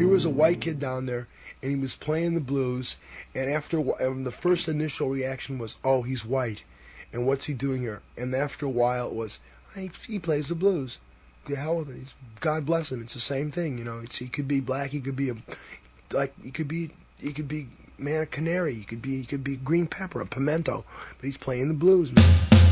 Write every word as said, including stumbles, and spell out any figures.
Here was a white kid down there, and he was playing the blues, and after and the first initial reaction was, oh, he's white, and what's he doing here? And after a while it was, he, he plays the blues. The hell with it. He's, God bless him. It's the same thing, you know. It's, he could be black. He could be a, like he could be he could be man a canary. He could be he could be green pepper, a pimento, but he's playing the blues, man.